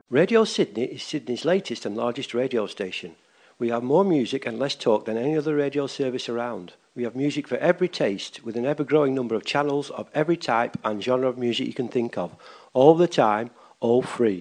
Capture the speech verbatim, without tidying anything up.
Radio Sydney is Sydney's latest and largest radio station. We have more music and less talk than any other radio service around. We have music for every taste, with an ever-growing number of channels of every type and genre of music you can think of, all the time, all free.